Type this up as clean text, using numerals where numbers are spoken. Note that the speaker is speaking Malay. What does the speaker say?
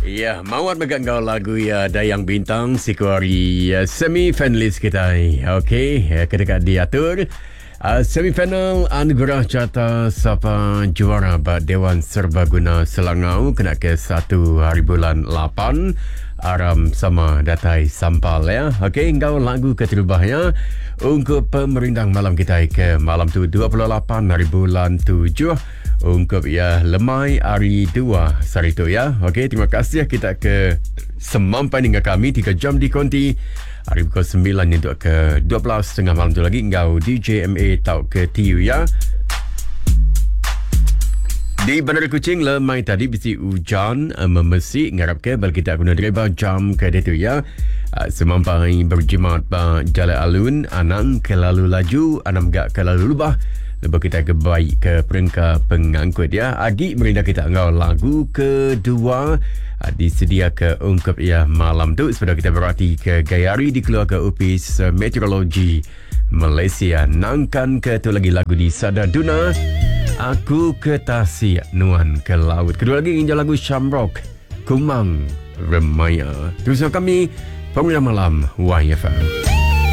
Ya, mawat megangkau lagu ya Dayang Bintang Sikuari semi-finalis kita. Okey, kedekat diatur semi-final anugerah carta siapa juara bak Dewan Serbaguna Selangau kena ke 1 hari bulan 8 aram sama datai sampal ya. Okey, engkau lagu keterubahnya untuk pemerintah malam kita ke malam tu 28 hari bulan 7 ungkup ya lemai hari 2 hari tu ya. Okey, terima kasih kita ke semampai dengan kami 3 jam di konti hari pukul 9 untuk ke 12 tengah malam tu lagi engkau DJ MA tau ke TU ya. Di Bandar Kuching lemai tadi bisi hujan memesi ngarap ke bal kita guna driver jam ke dia tu ya. Semampai berjimat ba jalan alun anang ke lalu laju anam gak ke lalu lubah. Lepas kita ke baik ke peringkat pengangkut ya. Agi merindah kita ngau lagu kedua disedia ke ungkup ya malam tu. Sebab kita berarti ke Gayari di keluarga Upis Meteorologi Malaysia. Nangkan ke tu lagi lagu di Sadaduna. Aku ke Tasik Nuan ke Laut. Kedua lagi injal lagu Shamrock Kumang Remaya. Terus kami Pemuda Malam YFM.